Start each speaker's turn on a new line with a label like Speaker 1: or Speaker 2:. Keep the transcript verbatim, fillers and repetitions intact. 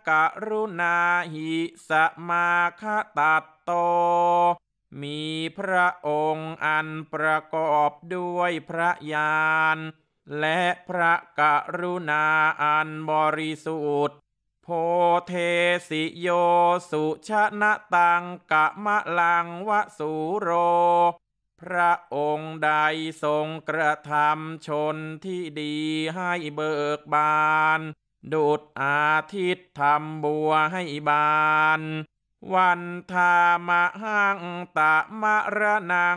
Speaker 1: กรุณาหิสมาคตัตโตมีพระองค์อันประกอบด้วยพระญาณและพระกรุณาอันบริสุทธิ์โพเทสิโยสุชนะตังกะมะลังวสุโรพระองค์ใดทรงกระทำชนที่ดีให้เบิกบานดุจอาทิตย์ทำบัวให้บานวันธามหังตะมะระนัง